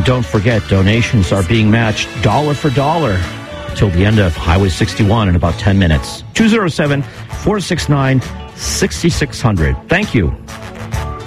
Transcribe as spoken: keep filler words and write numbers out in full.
And don't forget, donations are being matched dollar for dollar till the end of Highway sixty-one in about ten minutes. two oh seven, four six nine, six six zero zero. Thank you.